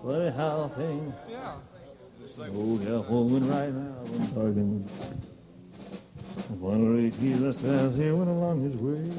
funny how things. Yeah. Oh, yeah, woman right now, I'm talking. One day he's myself, he went along his way.